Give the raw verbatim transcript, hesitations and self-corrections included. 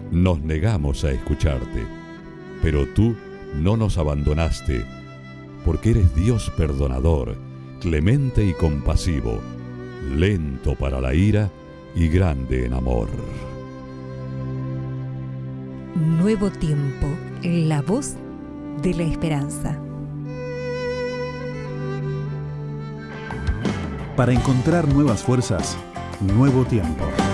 Nos negamos a escucharte, pero tú no nos abandonaste, porque eres Dios perdonador, clemente y compasivo, lento para la ira y grande en amor. Nuevo tiempo, la voz de la esperanza. Para encontrar nuevas fuerzas, nuevo tiempo.